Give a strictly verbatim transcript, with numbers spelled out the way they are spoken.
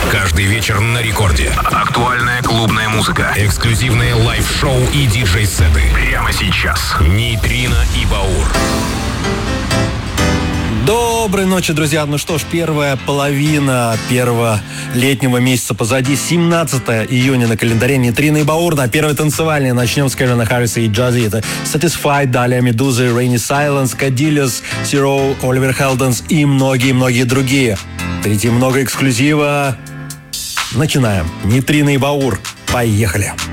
Каждый вечер на рекорде. Актуальная клубная музыка, эксклюзивные лайв-шоу и диджей-сеты. Прямо сейчас. Нейтрино и Баур. Доброй ночи, друзья. Ну что ж, первая половина первого летнего месяца позади. семнадцатое июня на календаре. Нейтрино и Баур на первой танцевальной. Начнем с Кевина Харриса и Джази. Это Satisfied, далее Медуза, Rainy Silence, Cadillac, Zero, Оливер Хелденс и многие-многие другие. Впереди много эксклюзива. Начинаем. Нейтрино и Баур. Поехали.